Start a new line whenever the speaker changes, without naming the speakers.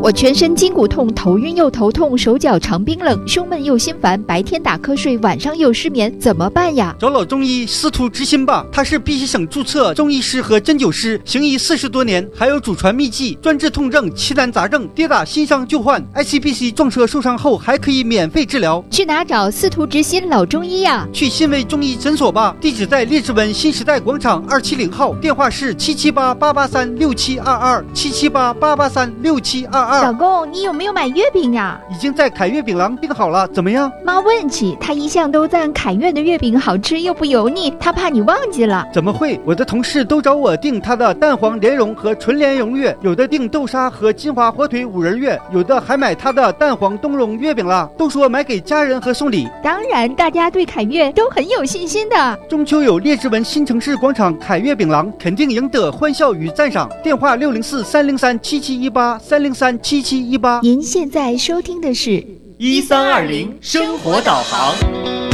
我全身筋骨痛，头晕又头痛，手脚常冰冷，胸闷又心烦，白天打瞌睡，晚上又失眠，怎么办呀？
找老中医司徒之心吧，他是碧溪省注册中医师和针灸师，行医40多年，还有祖传秘籍，专治痛症、奇难杂症，跌打新伤旧患。ICBC 撞车受伤后还可以免费治疗。
去哪找司徒之心老中医呀？
去新维中医诊所吧，地址在列治文新时代广场270号，电话是778-883-6722，778-883-6722。
老公，你有没有买月饼啊？
已经在凯悦饼廊订好了，怎么样？
妈问起，他一向都赞凯悦的月饼好吃又不油腻，他怕你忘记了。
怎么会？我的同事都找我订他的蛋黄莲蓉和纯莲蓉月，有的订豆沙和金华火腿5仁月，有的还买他的蛋黄冬蓉月饼了，都说买给家人和送礼。
当然，大家对凯悦都很有信心的。
中秋有列治文新城市广场凯悦饼廊，肯定赢得欢笑与赞赏。电话604-303-7718，303-7718。
您现在收听的是
1320生活导航。